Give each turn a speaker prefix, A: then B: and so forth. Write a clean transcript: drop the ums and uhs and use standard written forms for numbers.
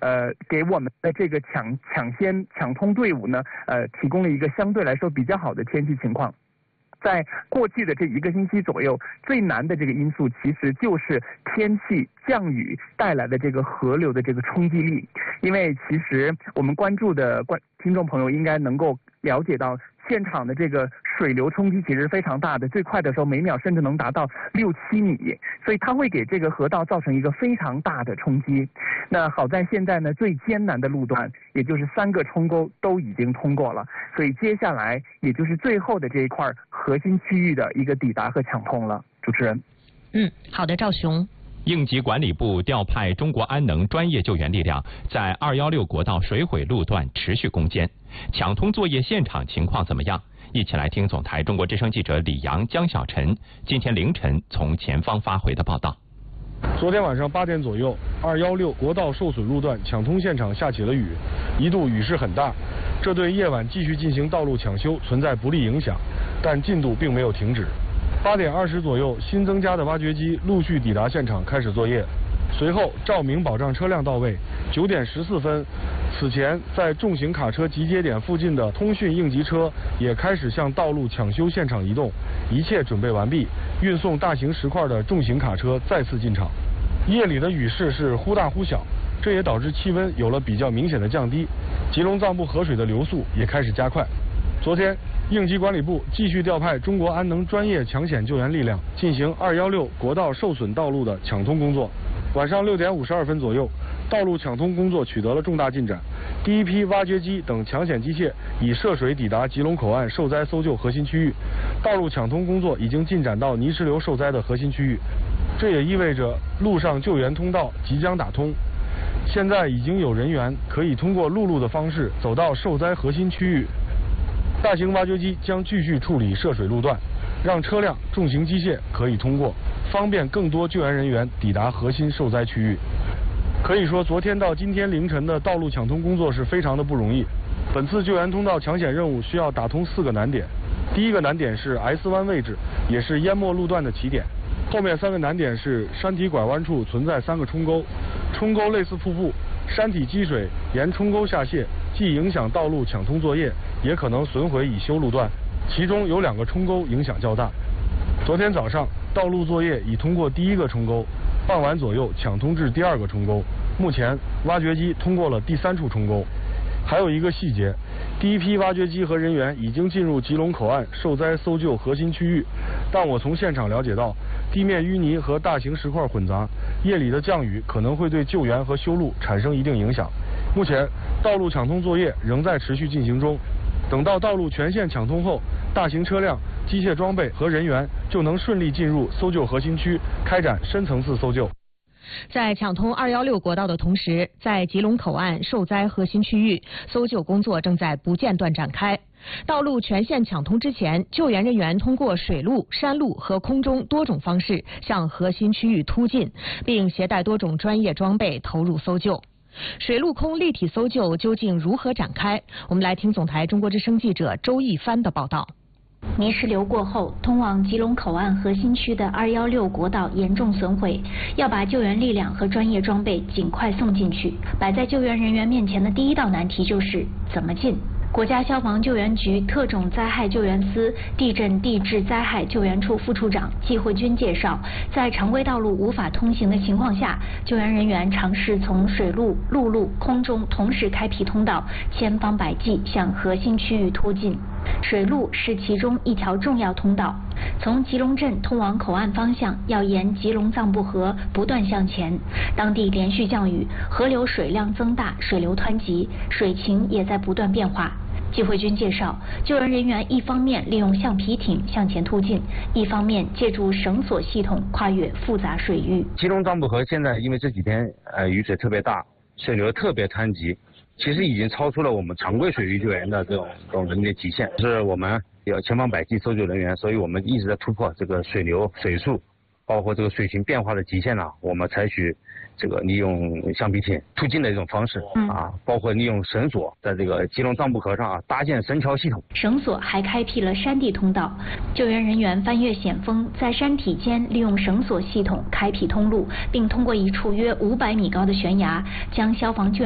A: 给我们的这个抢通队伍呢，提供了一个相对来说比较好的天气情况。在过去的这1个星期左右，最难的这个因素其实就是天气降雨带来的这个河流的这个冲击力。因为其实我们关注的听众朋友应该能够了解到，现场的这个水流冲击其实非常大的，最快的时候每秒甚至能达到6-7米，所以它会给这个河道造成一个非常大的冲击。那好在现在呢，最艰难的路段，也就是3个冲沟都已经通过了，所以接下来也就是最后的这一块核心区域的一个抵达和抢通了。主持人，
B: 好的，赵雄。
C: 应急管理部调派中国安能专业救援力量，在216国道水毁路段持续攻坚，抢通作业现场情况怎么样？一起来听总台中国之声记者李阳、江小晨今天凌晨从前方发回的报道。
D: 昨天晚上8点左右，216国道受损路段抢通现场下起了雨，一度雨势很大，这对夜晚继续进行道路抢修存在不利影响，但进度并没有停止。8点20左右，新增加的挖掘机陆续抵达现场开始作业，随后照明保障车辆到位。9点14分，此前在重型卡车集结点附近的通讯应急车也开始向道路抢修现场移动，一切准备完毕，运送大型石块的重型卡车再次进场。夜里的雨势是忽大忽小，这也导致气温有了比较明显的降低，吉隆藏布河水的流速也开始加快。昨天，应急管理部继续调派中国安能专业抢险救援力量进行216国道受损道路的抢通工作。晚上6点52分左右，道路抢通工作取得了重大进展。第一批挖掘机等抢险机械已涉水抵达吉隆口岸受灾搜救核心区域，道路抢通工作已经进展到泥石流受灾的核心区域，这也意味着陆上救援通道即将打通。现在已经有人员可以通过陆路的方式走到受灾核心区域。大型挖掘机将继续处理涉水路段，让车辆、重型机械可以通过，方便更多救援人员抵达核心受灾区域。可以说，昨天到今天凌晨的道路抢通工作是非常的不容易。本次救援通道抢险任务需要打通4个难点。第一个难点是 S 湾位置，也是淹没路段的起点。后面3个难点是山体拐弯处存在3个冲沟，冲沟类似瀑布，山体积水沿冲沟下泄，既影响道路抢通作业，也可能损毁已修路段，其中有2个冲沟影响较大。昨天早上，道路作业已通过第1个冲沟，傍晚左右抢通至第2个冲沟，目前挖掘机通过了第3处冲沟。还有一个细节，第一批挖掘机和人员已经进入吉隆口岸受灾搜救核心区域，但我从现场了解到，地面淤泥和大型石块混杂，夜里的降雨可能会对救援和修路产生一定影响。目前，道路抢通作业仍在持续进行中，等到道路全线抢通后，大型车辆、机械装备和人员就能顺利进入搜救核心区，开展深层次搜救。
B: 在抢通216国道的同时，在吉隆口岸受灾核心区域，搜救工作正在不间断展开。道路全线抢通之前，救援人员通过水路、山路和空中多种方式向核心区域突进，并携带多种专业装备投入搜救。水陆空立体搜救究竟如何展开？我们来听总台中国之声记者周一帆的报道。
E: 泥石流过后，通往吉隆口岸核心区的216国道严重损毁，要把救援力量和专业装备尽快送进去。摆在救援人员面前的第一道难题就是怎么进。国家消防救援局特种灾害救援司地震地质灾害救援处副处长季慧军介绍，在常规道路无法通行的情况下，救援人员尝试从水路、陆路、空中同时开辟通道，千方百计向核心区域突进。水路是其中一条重要通道，从吉隆镇通往口岸方向要沿吉隆藏布河不断向前。当地连续降雨，河流水量增大，水流湍急，水情也在不断变化。季慧军介绍，救援人员一方面利用橡皮艇向前突进，一方面借助绳索系统跨越复杂水域。
F: 吉隆藏布河现在因为这几天雨水特别大，水流特别湍急，其实已经超出了我们常规水域救援的这种能力极限，是我们有千方百计搜救人员，所以我们一直在突破这个水流、水速，包括这个水情变化的极限呢。我们采取这个利用橡皮艇突进的一种方式包括利用绳索在这个吉隆藏布河上搭建绳桥系统。
E: 绳索还开辟了山地通道，救援人员翻越险峰，在山体间利用绳索系统开辟通路，并通过一处约500米高的悬崖将消防救援